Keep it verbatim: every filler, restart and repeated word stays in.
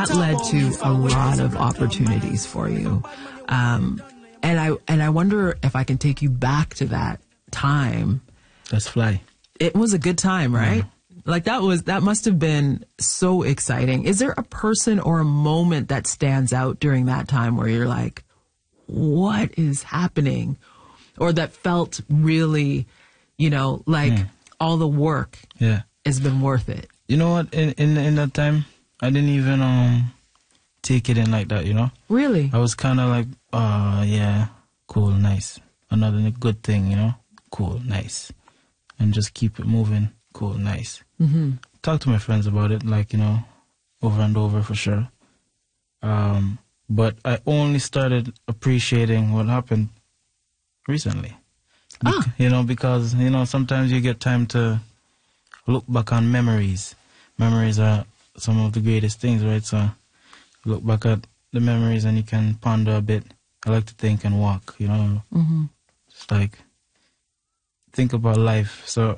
that led to a lot of opportunities for you. Um, and I and I wonder if I can take you back to that time. Let's fly. It was a good time, right? Mm. Like that was, that must have been so exciting. Is there a person or a moment that stands out during that time where you're like, what is happening? Or that felt really, you know, like mm. all the work yeah. has been worth it? You know what? In, in, in that time, I didn't even um take it in like that, you know? Really? I was kind of like, oh, yeah, cool, nice. Another good thing, you know? Cool, nice. And just keep it moving. Cool, nice. Mm-hmm. Talk to my friends about it, like, you know, over and over for sure. Um, but I only started appreciating what happened recently. Be- ah. You know, because, you know, sometimes you get time to look back on memories. Memories are some of the greatest things, right? So look back at the memories and you can ponder a bit. I like to think and walk, you know. Mm-hmm. Just like think about life. So